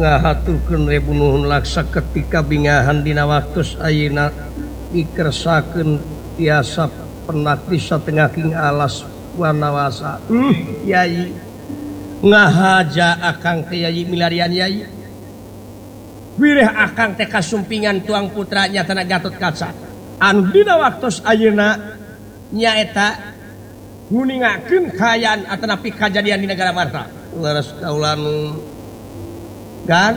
ngahaturkeun rebu nuhun laksa ketika bingahan dina waktos ayeuna dikersakeun tiasa penak di satengahing alas wanawasa. Yai ngahaja akang teh yai milarian yai. Wireh akang teh kasumpingan tuang putranya tana Gatotkaca. Anu dina waktos ayeuna nyaeta nguningakeun kaayaan atanapi kajadian di negara Marta. Leres kaula nu kan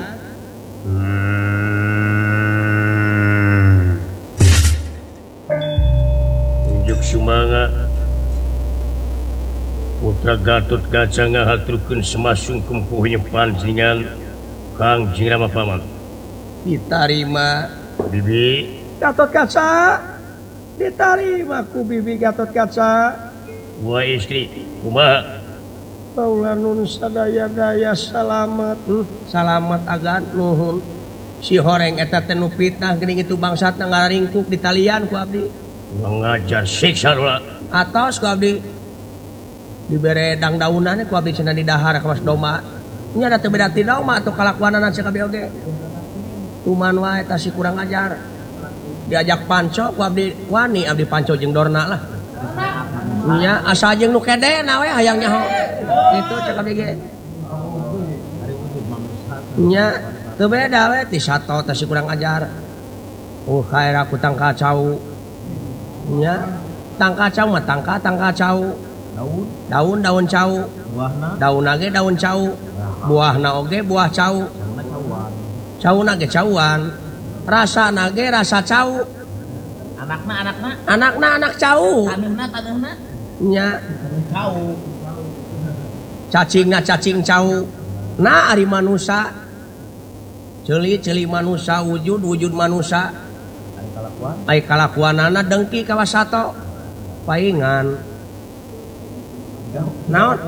unjuk sumanga putra Gatotkaca ngahaturkeun semasung kumpuhnya panjingan Kang Jingrama Paman ditarima bibi Gatotkaca, ditarima ku bibi Gatotkaca. Wah istri kumaha kaula nun sadaya-daya salamet. Salamet agan nuhun. Si horeng eta teh nu fitnah geuning itu bangsatna ngararingkuk di talian ku abdi. Ngajar siksa heula. Atos ku abdi dibere dangdaunan ku abdi cenah di dahar ka Mas Doma. Nya da teu beda ti doma atuh kalakuanana cek abdi oge. Tuman wae eta si kurang ajar. Diajak panco ku abdi wani abdi panco jeung dorna lah. Nya asa jeung nu kedena we hayang nyaho. Itu cek abdi ge. Nya teu beda we ti sato teh si kurang ajar. Khaira ku tangka cau. Nya tangka cau mah tangka cau. Daun cau. Daunna ge daun cau. Buahna oge buah cau. Cauna ge cauan. Rasana ge rasa cau. Anakna anak cau. Tanuhna nya cau. Cacingna cacing cau. Na ari manusa. Ceuli manusa wujud manusa. Ai kalakuanana dengki ka wasato. Paingan. Naon?